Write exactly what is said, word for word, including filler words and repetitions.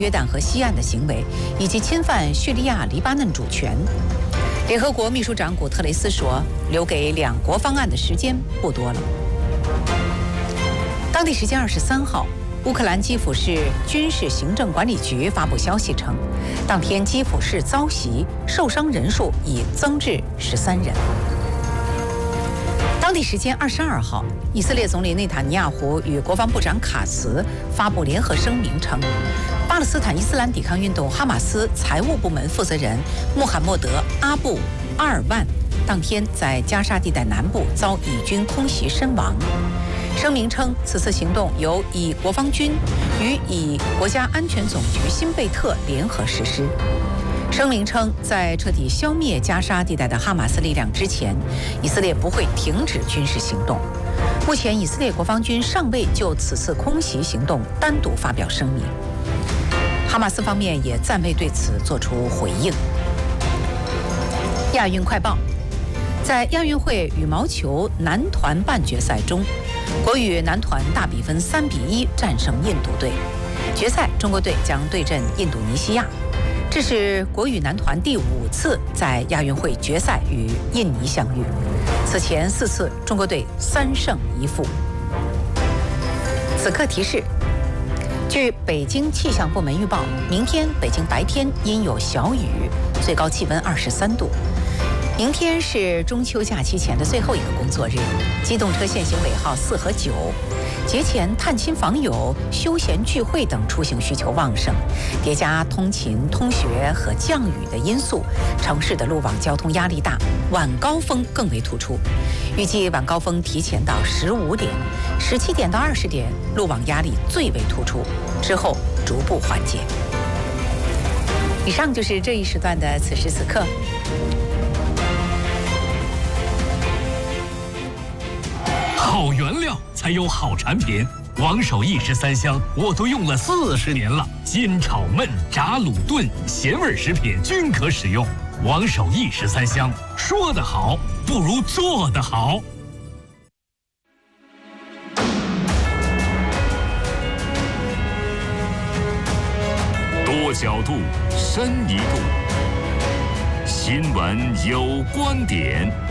约旦河西岸的行为，以及侵犯叙利亚、黎巴嫩主权。联合国秘书长古特雷斯说，留给两国方案的时间不多了。当地时间二十三号，乌克兰基辅市军事行政管理局发布消息称，当天基辅市遭袭，受伤人数已增至十三人。当地时间二十二号，以色列总理内塔尼亚胡与国防部长卡茨发布联合声明称，巴勒斯坦伊斯兰抵抗运动哈马斯财务部门负责人穆罕默德·阿布·阿尔万当天在加沙地带南部遭以军空袭身亡。声明称，此次行动由以国防军与以国家安全总局新贝特联合实施。声明称，在彻底消灭加沙地带的哈马斯力量之前，以色列不会停止军事行动。目前，以色列国防军尚未就此次空袭行动单独发表声明。哈马斯方面也暂未对此作出回应。亚运快报，在亚运会羽毛球男团半决赛中，国羽男团大比分三比一战胜印度队。决赛，中国队将对阵印度尼西亚。这是国羽男团第五次在亚运会决赛与印尼相遇，此前四次中国队三胜一负。此刻提示：据北京气象部门预报，明天北京白天阴有小雨，最高气温二十三度。明天是中秋假期前的最后一个工作日，机动车限行尾号四和九。节前探亲访友、休闲聚会等出行需求旺盛，叠加通勤、通学和降雨的因素，城市的路网交通压力大，晚高峰更为突出。预计晚高峰提前到十五点，十七点到二十点路网压力最为突出，之后逐步缓解。以上就是这一时段的此时此刻。 好原料才有好产品，王守义十三香我都用了四十年了，煎炒焖炸卤炖咸味食品均可使用。王守义十三香，说得好不如做得好。多角度，深一度，新闻有观点。